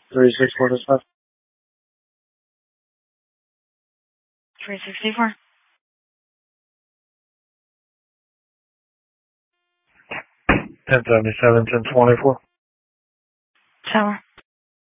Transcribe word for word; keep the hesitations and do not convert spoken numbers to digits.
three six four five. three sixty-four. ten seventy-seven, ten twenty-four. Shower.